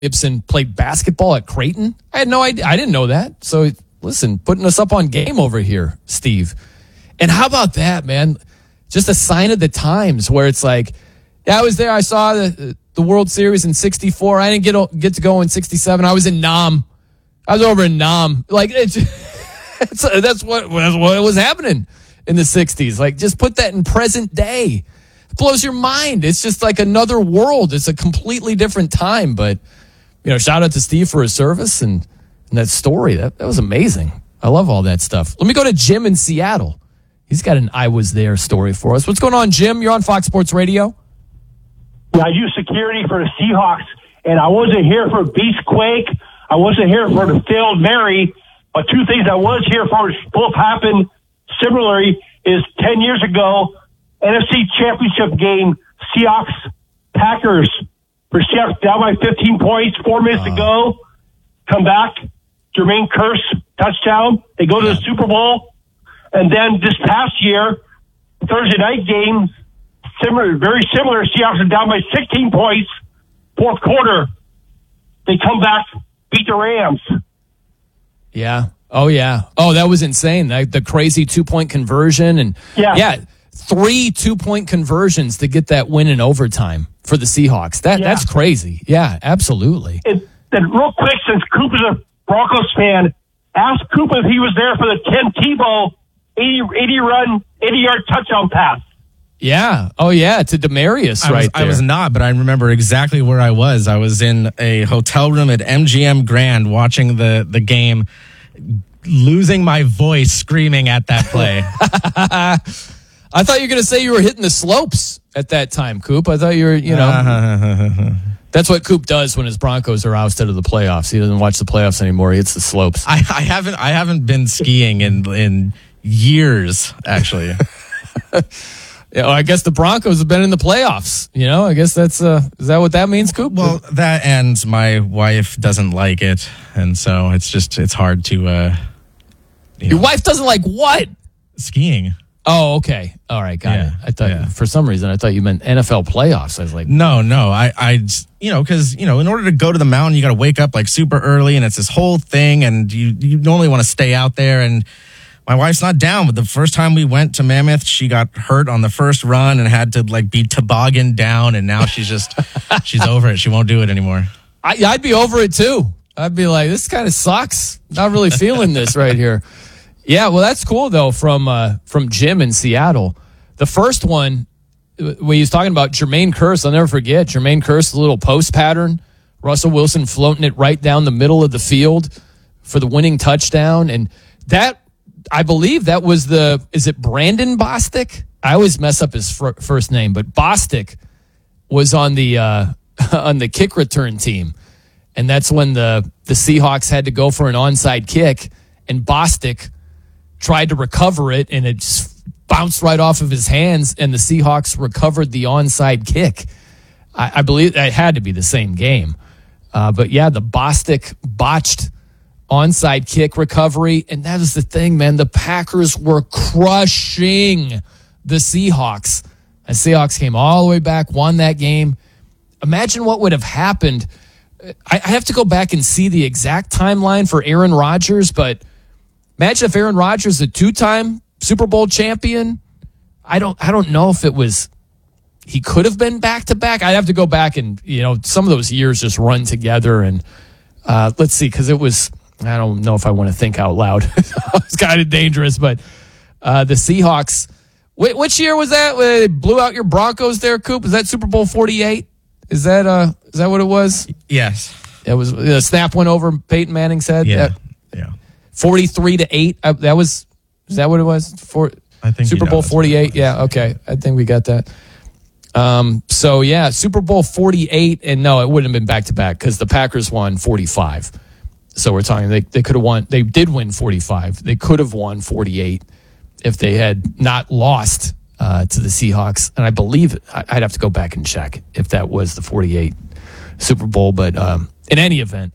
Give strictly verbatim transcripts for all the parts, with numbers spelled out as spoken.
Gibson played basketball at Creighton. I had no idea. I didn't know that. So, listen, putting us up on game over here, Steve. And how about that, man? Just a sign of the times where it's like, yeah, I was there. I saw the the World Series in sixty-four. I didn't get get to go in sixty-seven. I was in Nam. I was over in Nam. Like, it's, it's, that's, what, that's what was happening in the sixties. Like, just put that in present day. It blows your mind. It's just like another world. It's a completely different time. But, you know, shout out to Steve for his service and, and that story. That, that was amazing. I love all that stuff. Let me go to Jim in Seattle. He's got an I was there story for us. What's going on, Jim? You're on Fox Sports Radio. Yeah, I do security for the Seahawks, and I wasn't here for Beastquake. I wasn't here for the failed Mary. But two things I was here for both happened similarly is ten years ago, N F C Championship game, Seahawks Packers. For Seahawks down by fifteen points, four minutes uh, to go. Come back, Jermaine Kearse touchdown. They go to yeah. the Super Bowl. And then this past year, Thursday night game, similar, very similar. Seahawks are down by sixteen points. Fourth quarter, they come back, beat the Rams. Yeah. Oh, yeah. Oh, that was insane. The, the crazy two-point conversion. And, yeah. yeah, three two-point conversions to get that win in overtime for the Seahawks. That yeah. That's crazy. Yeah, absolutely. And, and real quick, since Coop is a Broncos fan, ask Coop if he was there for the Tim Tebow eighty-run, eighty-yard touchdown pass. Yeah. Oh, yeah, to Demarius I right was, there. I was not, but I remember exactly where I was. I was in a hotel room at M G M Grand watching the, the game, losing my voice screaming at that play. I thought you were going to say you were hitting the slopes at that time, Coop. I thought you were, you know. That's what Coop does when his Broncos are ousted of the playoffs. He doesn't watch the playoffs anymore. He hits the slopes. I, I haven't I haven't been skiing in in years, actually. Yeah, well, I guess the Broncos have been in the playoffs. You know, I guess that's uh, is that what that means, Coop? Well, that and my wife doesn't like it, and so it's just it's hard to. Uh, you Your know, wife doesn't like what? Skiing. Oh, okay. All right, got Yeah, it. I thought yeah. for some reason I thought you meant N F L playoffs. I was like, No, no. I, I, you know, because you know, in order to go to the mountain, you got to wake up like super early, and it's this whole thing, and you you normally want to stay out there. And my wife's not down. But the first time we went to Mammoth, she got hurt on the first run and had to like be toboggan down, and now she's just she's over it. She won't do it anymore. I, I'd be over it too. I'd be like, this kind of sucks. Not really feeling this right here. Yeah, well, that's cool though. From uh, from Jim in Seattle, the first one when he was talking about Jermaine Kearse, I'll never forget Jermaine Kearse, the little post pattern, Russell Wilson floating it right down the middle of the field for the winning touchdown, and that I believe that was the is it Brandon Bostic? I always mess up his fr- first name, but Bostic was on the uh, on the kick return team, and that's when the the Seahawks had to go for an onside kick, and Bostic tried to recover it, and it just bounced right off of his hands, and the Seahawks recovered the onside kick. I, I believe it had to be the same game. Uh, but, yeah, the Bostic botched onside kick recovery, and that is the thing, man. The Packers were crushing the Seahawks. The Seahawks came all the way back, won that game. Imagine what would have happened. I, I have to go back and see the exact timeline for Aaron Rodgers, but imagine if Aaron Rodgers, a two-time Super Bowl champion, I don't I don't know if it was, he could have been back-to-back. I'd have to go back and, you know, some of those years just run together. And uh, let's see, because it was, I don't know if I want to think out loud. It's kind of dangerous, but uh, the Seahawks, wh- which year was that? Where they blew out your Broncos there, Coop? Was that Super Bowl forty-eight? Is that uh is that what it was? Yes. It was, the snap went over Peyton Manning's head? Yeah, That, yeah. forty-three to eight. Uh, that was, is that what it was? For I think Super you know Bowl that's what it forty-eight. was. Yeah. Okay. I think we got that. Um, so yeah, Super Bowl forty-eight, and no, it wouldn't have been back to back because the Packers won forty-five. So we're talking, they, they could have won, they did win forty-five. They could have won forty-eight if they had not lost uh, to the Seahawks. And I believe, I'd have to go back and check if that was the forty-eight Super Bowl. But um, in any event,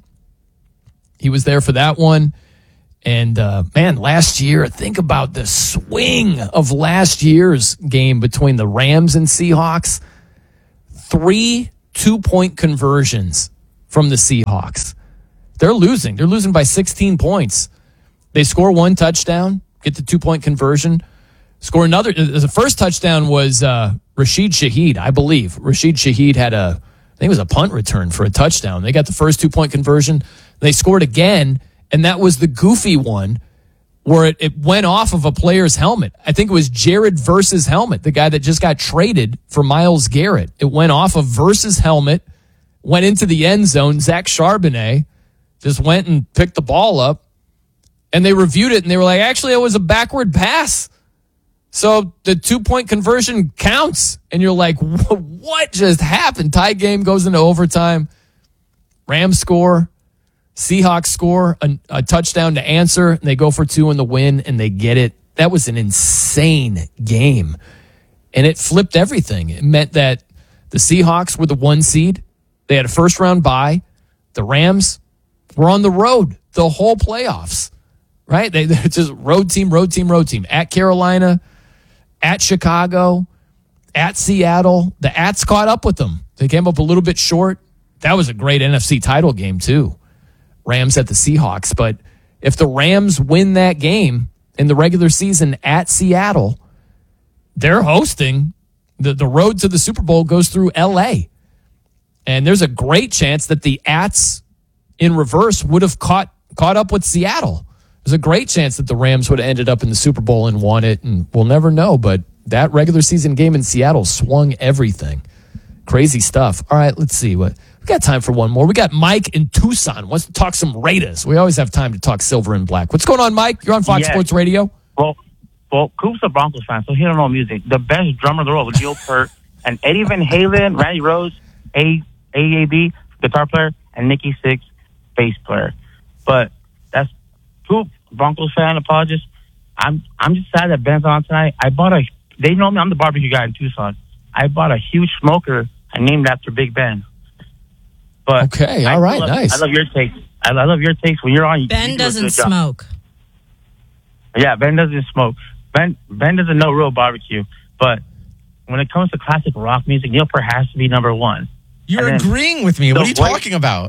he was there for that one. And, uh, man, last year, think about the swing of last year's game between the Rams and Seahawks. Three two-point conversions from the Seahawks. They're losing. They're losing by sixteen points. They score one touchdown, get the two-point conversion, score another. The first touchdown was uh, Rashid Shaheed, I believe. Rashid Shaheed had a, I think it was a punt return for a touchdown. They got the first two-point conversion. They scored again, and that was the goofy one where it, it went off of a player's helmet. I think it was Jared Verse's helmet, the guy that just got traded for Myles Garrett. It went off of Verse's helmet, went into the end zone. Zach Charbonnet just went and picked the ball up, and they reviewed it, and they were like, actually, it was a backward pass. So the two-point conversion counts, and you're like, what just happened? Tie game goes into overtime. Rams score. Seahawks score a, a touchdown to answer, and they go for two in the win, and they get it. That was an insane game, and it flipped everything. It meant that the Seahawks were the one seed. They had a first-round bye. The Rams were on the road the whole playoffs, right? They, they're just road team, road team, road team. At Carolina, at Chicago, at Seattle. The Ats caught up with them. They came up a little bit short. That was a great N F C title game, too. Rams at the Seahawks. But if the Rams win that game in the regular season at Seattle, they're hosting. The, the road to the Super Bowl goes through L A. And there's a great chance that the Ats in reverse would have caught caught up with Seattle. There's a great chance that the Rams would have ended up in the Super Bowl and won it, and we'll never know. But that regular season game in Seattle swung everything. Crazy stuff. All right, let's see. What we got time for one more. We got Mike in Tucson. Wants to talk some Raiders. We always have time to talk silver and black. What's going on, Mike? You're on Fox yes. Sports Radio. Well, well, Coop's a Broncos fan, so he don't know music. The best drummer in the world was Gil Peart, and Eddie Van Halen, Randy Rhoads, A A A B, guitar player, and Nikki Sixx, bass player. But that's Coop, Broncos fan, apologist. I'm I'm just sad that Ben's on tonight. I bought a. They know me. I'm the barbecue guy in Tucson. I bought a huge smoker. I named after Big Ben. But okay, all I right, love, nice. I love your takes. I, I love your takes when you're on. You, Ben you do a doesn't good job. smoke. Yeah, Ben doesn't smoke. Ben Ben doesn't know real barbecue. But when it comes to classic rock music, Neil Peart has to be number one. You're And then agreeing with me. the What are you way- talking about?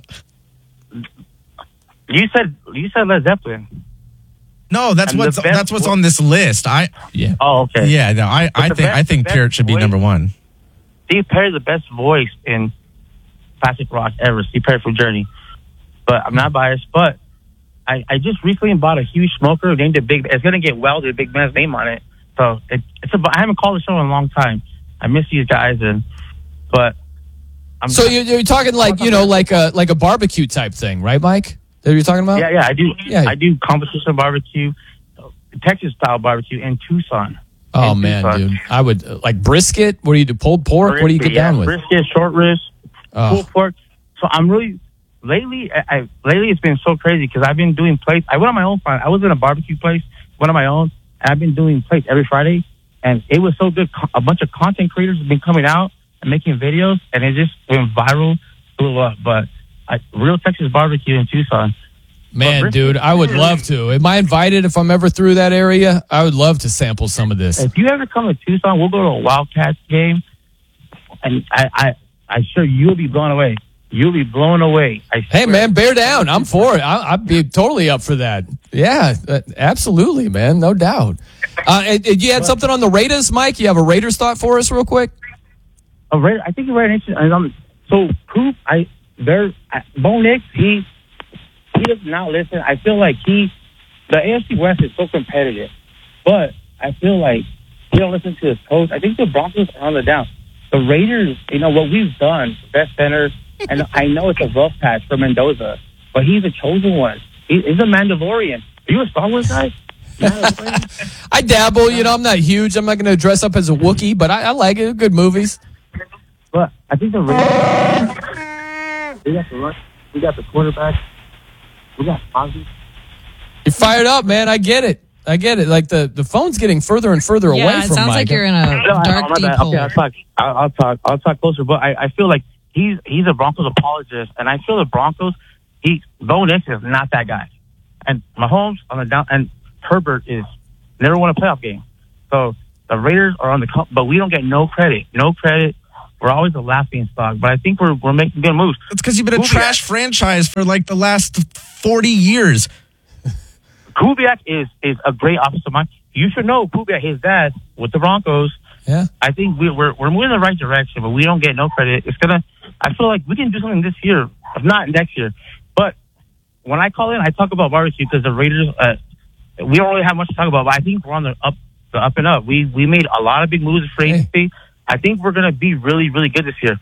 You said you said Led Zeppelin. No, that's And the what's best that's what's vo- on this list. I Yeah. Oh, okay. yeah, no, I, I the think best- I think the Peart best should be voice- number one. Steve Perry's the best voice in classic rock ever. Steve Perry from Journey. But I'm not biased. But I, I just recently bought a huge smoker, named it Big. It's gonna get welded, Big Ben's name on it. So it, it's a. I haven't called the show in a long time. I miss these guys, and but. I'm So you're, you're talking like, you know, like a like a barbecue type thing, right, Mike? That you're talking about? Yeah, yeah, I do. Yeah. I do competition barbecue, Texas style barbecue in Tucson. Oh, In man, Tucson. dude. I would, uh, like brisket? What do you do? Pulled pork? What do you get Brisket, down yeah, with? Brisket, short ribs, Oh. pulled pork. So I'm really lately. I, I lately it's been so crazy because I've been doing plates. I went on my own. I was in a barbecue place, went on my own, and I've been doing plates every Friday, and it was so good. A bunch of content creators have been coming out and making videos, and it just went viral, blew up. But I, real Texas barbecue in Tucson. Man, brisket- dude, I would love to. Am I invited if I'm ever through that area? I would love to sample some of this. If you ever come to Tucson, we'll go to a Wildcats game, and I, I, I sure you'll be blown away. You'll be blown away. I Hey, swear. man, bear down. I'm for it. I, I'd be totally up for that. Yeah, uh, absolutely, man. No doubt. Uh, and, and you had something on the Raiders, Mike? You have a Raiders thought for us real quick? Oh, right, I think you're right. And, um, so Coop, I there, I- Bo Nix, he he does not listen. I feel like he, the A F C West is so competitive, but I feel like he don't listen to his coach. I think the Broncos are on the down. The Raiders, you know what we've done, best center, and I know it's a rough patch for Mendoza, but he's a chosen one. He, he's a Mandalorian. Are you a Star Wars guy? Mandalorian? I dabble. You know, I'm not huge. I'm not going to dress up as a Wookiee, but I, I like it. Good movies. But I think the Raiders, we got the run, we got the quarterback, we got Ozzy. You're fired up, man. I get it. I get it. Like the, the phone's getting further and further Yeah, away it from sounds Mike. like you're in a No, I- dark, oh, my deep bad. hole. Okay, I'll talk. I'll, I'll talk. I'll talk closer. But I, I feel like he's he's a Broncos apologist, and I feel the Broncos. He Bo Nix is not that guy, and Mahomes on the down, and Herbert is never won a playoff game. So the Raiders are on the cup, but we don't get no credit. No credit. we're always a laughing stock. But I think we're we're making good moves. It's because you've been a Kubiak. trash franchise for like the last forty years. Kubiak is is a great offensive mind. You should know Kubiak, his dad, with the Broncos. Yeah. I think we, we're we're moving in the right direction, but we don't get no credit. It's gonna. I feel like we can do something this year, if not next year. But when I call in, I talk about barbecue because the Raiders. Uh, we don't really have much to talk about, but I think we're on the up, the up and up. We we made a lot of big moves for agency. Hey. I think we're gonna be really really good this year.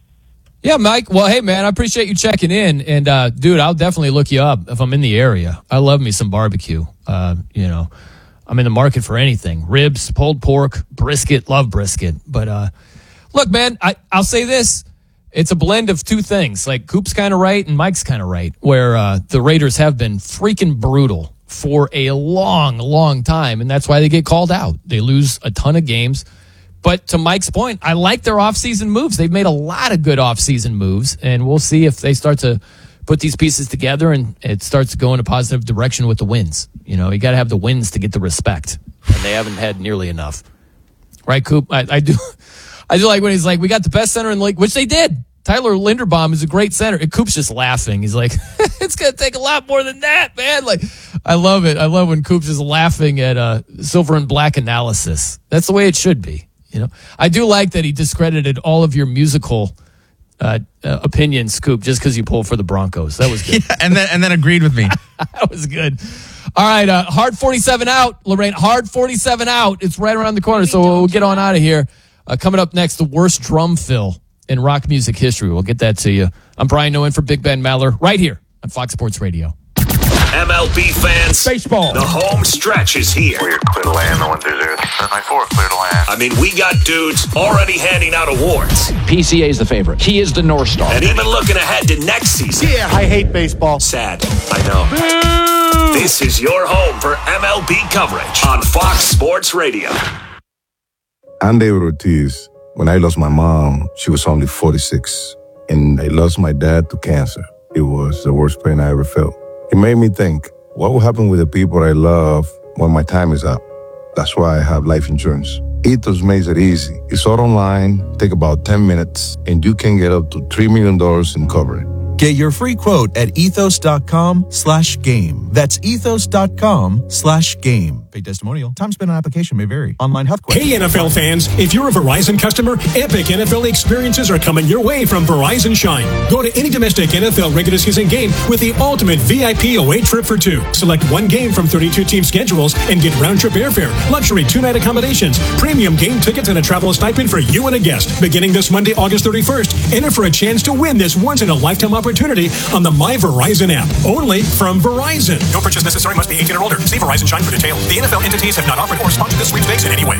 Yeah, Mike. Well, hey, man, I appreciate you checking in. And, uh, dude, I'll definitely look you up if I'm in the area. I love me some barbecue. Uh, you know, I'm in the market for anything. Ribs, pulled pork, brisket, love brisket. But, uh, look, man, I, I'll say this. It's a blend of two things. Like, Coop's kind of right and Mike's kind of right, where uh, the Raiders have been freaking brutal for a long, long time. And that's why they get called out. They lose a ton of games. But to Mike's point, I like their offseason moves. They've made a lot of good offseason moves, and we'll see if they start to put these pieces together and it starts to go in a positive direction with the wins. You know, you got to have the wins to get the respect, and they haven't had nearly enough. Right, Coop? I, I do I do like when he's like, we got the best center in the league, which they did. Tyler Linderbaum is a great center. And Coop's just laughing. He's like, it's going to take a lot more than that, man. Like, I love it. I love when Coop's just laughing at uh, silver and black analysis. That's the way it should be. You know, I do like that he discredited all of your musical uh, uh, opinions, Scoop, just because you pulled for the Broncos. That was good. Yeah, and then and then agreed with me. That was good. All right, uh, hard forty-seven out, Lorraine. Hard forty-seven out. It's right around the corner, so we'll get on out of here. Uh, coming up next, the worst drum fill in rock music history. We'll get that to you. I'm Brian Noen for Big Ben Maller, right here on Fox Sports Radio. M L B fans, baseball. The home stretch is here. We're clear to land, no one through there. nine four, clear to land. I mean, we got dudes already handing out awards. P C A is the favorite. He is the North Star. And even looking ahead to next season. Yeah, I hate baseball. Sad, I know. Boo! This is your home for M L B coverage on Fox Sports Radio. I'm David Ortiz. When I lost my mom, she was only forty-six. And I lost my dad to cancer. It was the worst pain I ever felt. It made me think, what will happen with the people I love when my time is up? That's why I have life insurance. Ethos makes it easy. It's all online, take about ten minutes, and you can get up to three million dollars in coverage. Get your free quote at ethos.com slash game. That's ethos.com slash game. Paid testimonial. Time spent on application may vary. Online health questions. Hey, N F L fans. If you're a Verizon customer, epic N F L experiences are coming your way from Verizon Shine. Go to any domestic N F L regular season game with the ultimate V I P away trip for two. Select one game from thirty-two team schedules and get round-trip airfare, luxury two-night accommodations, premium game tickets, and a travel stipend for you and a guest. Beginning this Monday, August thirty-first, enter for a chance to win this once-in-a-lifetime opportunity on the My Verizon app. Only from Verizon. No purchase necessary. Must be eighteen or older. See Verizon Shine for details. The N F L entities have not offered or sponsored this sweepstakes in any way.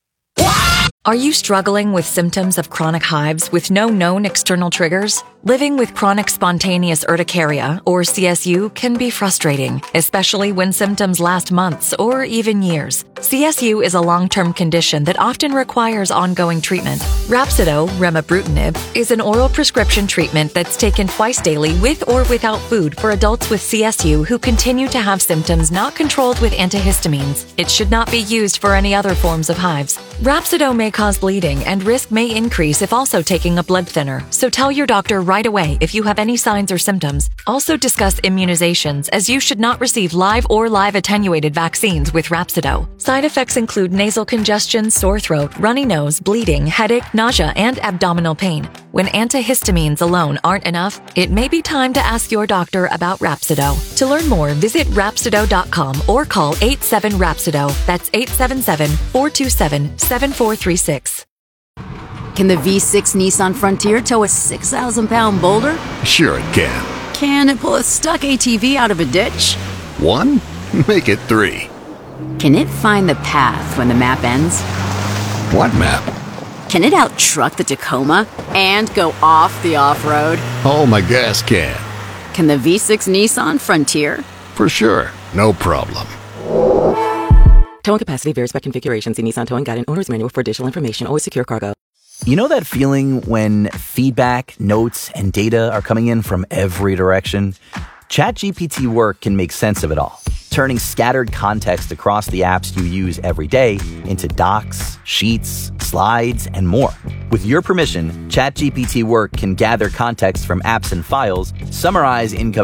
Are you struggling with symptoms of chronic hives with no known external triggers? Living with chronic spontaneous urticaria, or C S U, can be frustrating, especially when symptoms last months or even years. C S U is a long-term condition that often requires ongoing treatment. Rhapsido, remibrutinib, is an oral prescription treatment that's taken twice daily with or without food for adults with C S U who continue to have symptoms not controlled with antihistamines. It should not be used for any other forms of hives. Rhapsido may cause bleeding and risk may increase if also taking a blood thinner, so tell your doctor right away if you have any signs or symptoms. Also discuss immunizations, as you should not receive live or live attenuated vaccines with Rhapsido. Side effects include nasal congestion, sore throat, runny nose, bleeding, headache, nausea, and abdominal pain. When antihistamines alone aren't enough, it may be time to ask your doctor about Rhapsido. To learn more, visit Rhapsido dot com or call eight seven Rhapsido. That's eight seven seven, four two seven, seven four three six. Can the V six Nissan Frontier tow a six thousand pound boulder? Sure it can. Can it pull a stuck A T V out of a ditch? One? Make it three. Can it find the path when the map ends? What map? Can it out-truck the Tacoma and go off the off-road? Oh, my gas can. Can the V six Nissan Frontier? For sure. No problem. Towing capacity varies by configuration. See Nissan Towing Guide and Owner's Manual for additional information. Always secure cargo. You know that feeling when feedback, notes, and data are coming in from every direction? ChatGPT Work can make sense of it all, turning scattered context across the apps you use every day into docs, sheets, slides, and more. With your permission, ChatGPT Work can gather context from apps and files, summarize incoming